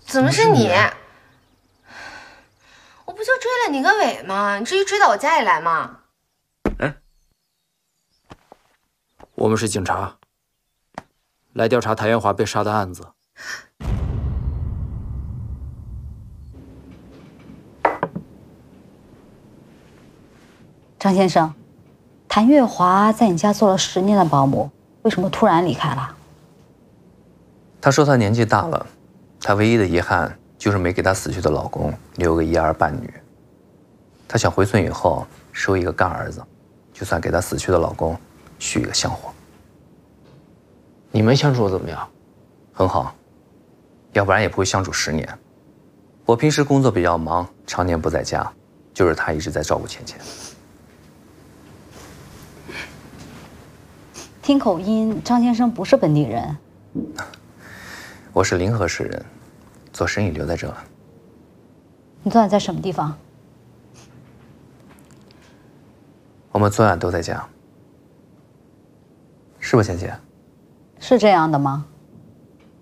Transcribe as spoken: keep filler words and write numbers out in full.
怎么是你？我不就追了你个尾吗？你至于追到我家里来吗？ 哎，我们是警察，来调查谭月华被杀的案子。 张先生，谭月华在你家做了十年的保姆，为什么突然离开了？ 她说她年纪大了，她唯一的遗憾就是没给她死去的老公留个一儿半女。她想回村以后收一个干儿子，就算给她死去的老公续一个香火。 你们相处怎么样？ 很好，要不然也不会相处十年。我平时工作比较忙，常年不在家，就是她一直在照顾芊芊。 听口音，张先生不是本地人。 我是临河市人，做生意留在这了。 你昨晚在什么地方？ 我们昨晚都在家，是吧，芊芊？ 是这样的吗？